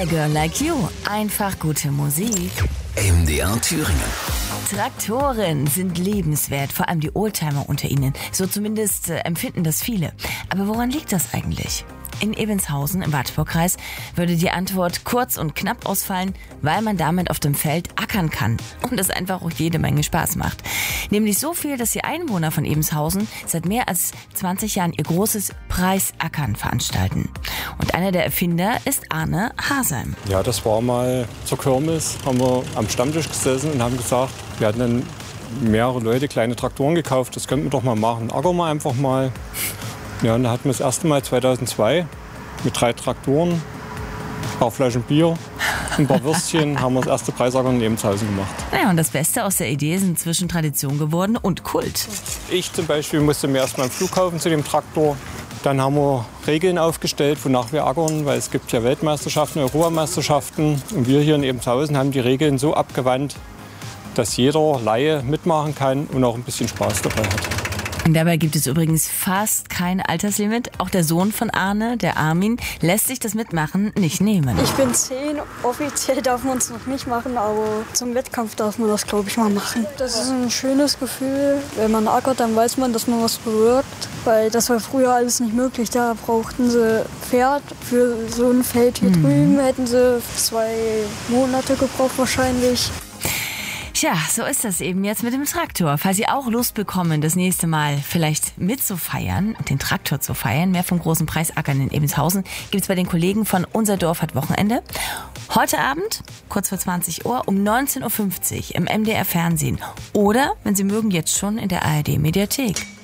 A Girl Like You. Einfach gute Musik. MDR Thüringen. Traktoren sind lebenswert, vor allem die Oldtimer unter ihnen. So zumindest empfinden das viele. Aber woran liegt das eigentlich? In Ebenshausen im Wartburgkreis würde die Antwort kurz und knapp ausfallen, weil man damit auf dem Feld ackern kann und es einfach auch jede Menge Spaß macht. Nämlich so viel, dass die Einwohner von Ebenshausen seit mehr als 20 Jahren ihr großes Preisackern veranstalten. Und einer der Erfinder ist Arne Hasheim. Ja, das war mal zur Kirmes, haben wir am Stammtisch gesessen und haben gesagt, wir hatten dann mehrere Leute kleine Traktoren gekauft, das könnten wir doch mal machen. Ackern wir einfach mal. Ja, und da hatten wir das erste Mal 2002 mit 3 Traktoren, ein paar Flaschen Bier, ein paar Würstchen, haben wir das erste Preisackern in Ebenshausen gemacht. Naja, und das Beste aus der Idee ist inzwischen Tradition geworden und Kult. Ich zum Beispiel musste mir erstmal einen Flug kaufen zu dem Traktor. Dann haben wir Regeln aufgestellt, wonach wir ackern, weil es gibt ja Weltmeisterschaften, Europameisterschaften. Und wir hier in Ebenshausen haben die Regeln so abgewandt, dass jeder Laie mitmachen kann und auch ein bisschen Spaß dabei hat. Und dabei gibt es übrigens fast kein Alterslimit. Auch der Sohn von Arne, der Armin, lässt sich das Mitmachen nicht nehmen. Ich bin 10, offiziell darf man es noch nicht machen, aber zum Wettkampf darf man das, glaube ich, mal machen. Das ist ein schönes Gefühl. Wenn man ackert, dann weiß man, dass man was bewirkt. Weil das war früher alles nicht möglich. Da brauchten sie Pferd für so ein Feld hier drüben. Hätten sie 2 Monate gebraucht wahrscheinlich. Tja, so ist das eben jetzt mit dem Traktor. Falls Sie auch Lust bekommen, das nächste Mal vielleicht mitzufeiern und den Traktor zu feiern, mehr vom großen Preisackern in Ebenshausen, gibt es bei den Kollegen von Unser Dorf hat Wochenende. Heute Abend, kurz vor 20 Uhr, um 19.50 Uhr im MDR Fernsehen. Oder, wenn Sie mögen, jetzt schon in der ARD Mediathek.